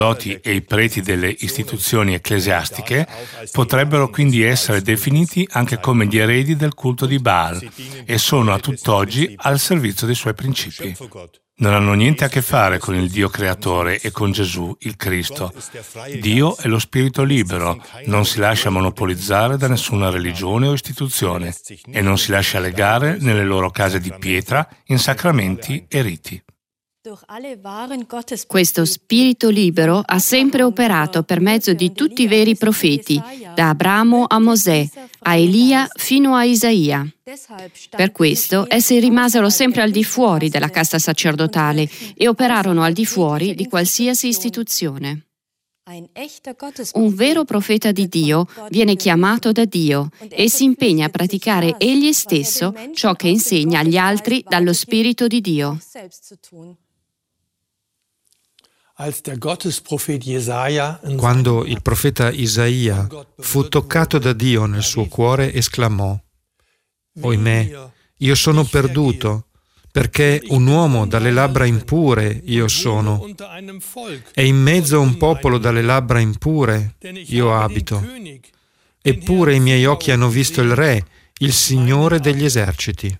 sacerdoti e i preti delle istituzioni ecclesiastiche potrebbero quindi essere definiti anche come gli eredi del culto di Baal e sono a tutt'oggi al servizio dei suoi principi. Non hanno niente a che fare con il Dio creatore e con Gesù, il Cristo. Dio è lo spirito libero, non si lascia monopolizzare da nessuna religione o istituzione e non si lascia legare nelle loro case di pietra in sacramenti e riti. Questo spirito libero ha sempre operato per mezzo di tutti i veri profeti, da Abramo a Mosè, a Elia fino a Isaia. Per questo essi rimasero sempre al di fuori della casta sacerdotale e operarono al di fuori di qualsiasi istituzione. Un vero profeta di Dio viene chiamato da Dio e si impegna a praticare egli stesso ciò che insegna agli altri dallo Spirito di Dio. Quando il profeta Isaia fu toccato da Dio nel suo cuore, esclamò: «Oimè, io sono perduto, perché un uomo dalle labbra impure io sono, e in mezzo a un popolo dalle labbra impure io abito. Eppure i miei occhi hanno visto il Re, il Signore degli eserciti».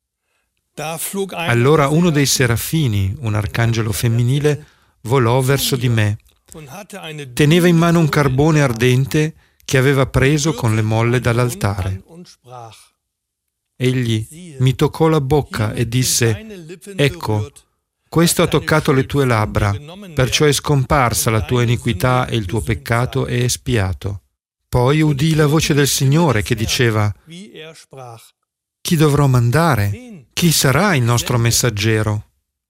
Allora uno dei serafini, un arcangelo femminile, volò verso di me. Teneva in mano un carbone ardente che aveva preso con le molle dall'altare. Egli mi toccò la bocca e disse: «Ecco, questo ha toccato le tue labbra, perciò è scomparsa la tua iniquità e il tuo peccato è espiato». Poi udii la voce del Signore che diceva: «Chi dovrò mandare? Chi sarà il nostro messaggero?»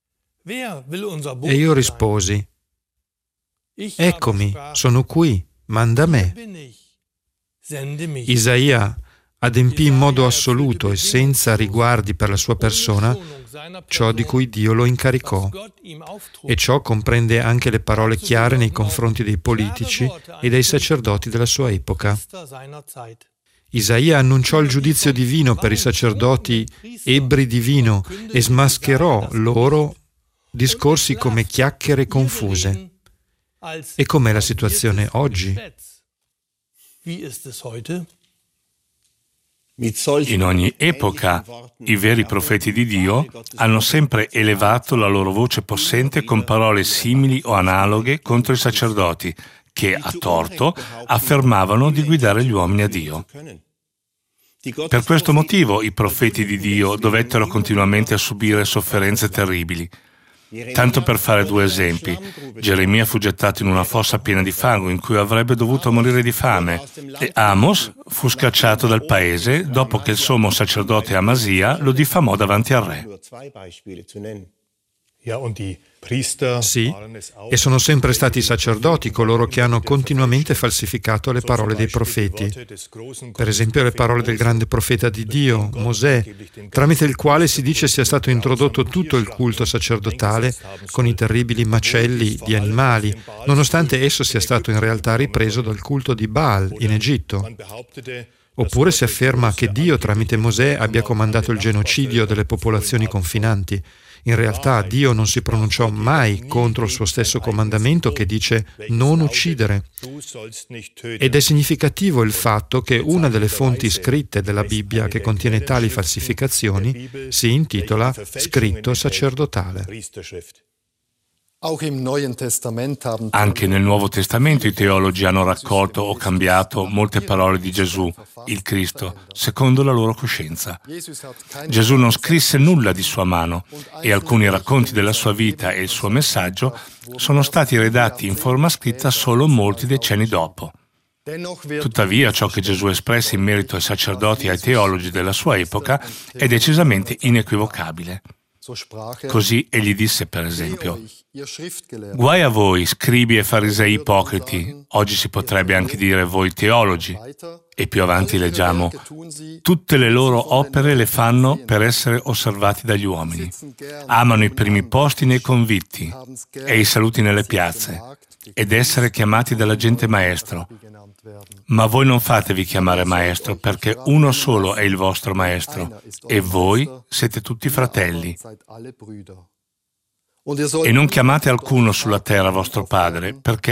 E io risposi: «Eccomi, sono qui, manda me». Isaia adempì in modo assoluto e senza riguardi per la sua persona ciò di cui Dio lo incaricò, e ciò comprende anche le parole chiare nei confronti dei politici e dei sacerdoti della sua epoca. Isaia annunciò il giudizio divino per i sacerdoti ebbri di vino e smascherò loro discorsi come chiacchiere confuse. E com'è la situazione oggi? In ogni epoca, i veri profeti di Dio hanno sempre elevato la loro voce possente con parole simili o analoghe contro i sacerdoti, che, a torto, affermavano di guidare gli uomini a Dio. Per questo motivo i profeti di Dio dovettero continuamente subire sofferenze terribili. Tanto per fare due esempi, Geremia fu gettato in una fossa piena di fango in cui avrebbe dovuto morire di fame, e Amos fu scacciato dal paese dopo che il sommo sacerdote Amasia lo diffamò davanti al re. Sì, e sono sempre stati i sacerdoti coloro che hanno continuamente falsificato le parole dei profeti. Per esempio le parole del grande profeta di Dio, Mosè, tramite il quale si dice sia stato introdotto tutto il culto sacerdotale con i terribili macelli di animali, nonostante esso sia stato in realtà ripreso dal culto di Baal in Egitto. Oppure si afferma che Dio tramite Mosè abbia comandato il genocidio delle popolazioni confinanti. In realtà Dio non si pronunciò mai contro il suo stesso comandamento che dice non uccidere. Ed è significativo il fatto che una delle fonti scritte della Bibbia che contiene tali falsificazioni si intitola Scritto sacerdotale. Anche nel Nuovo Testamento i teologi hanno raccolto o cambiato molte parole di Gesù, il Cristo, secondo la loro coscienza. Gesù non scrisse nulla di sua mano e alcuni racconti della sua vita e il suo messaggio sono stati redatti in forma scritta solo molti decenni dopo. Tuttavia, ciò che Gesù espresse in merito ai sacerdoti e ai teologi della sua epoca è decisamente inequivocabile. Così egli disse, per esempio: «Guai a voi, scribi e farisei ipocriti», oggi si potrebbe anche dire voi teologi. E più avanti leggiamo: «Tutte le loro opere le fanno per essere osservati dagli uomini. Amano i primi posti nei convitti e i saluti nelle piazze, ed essere chiamati dalla gente maestro. Ma voi non fatevi chiamare maestro, perché uno solo è il vostro maestro, e voi siete tutti fratelli». E non chiamate alcuno sulla terra vostro padre, perché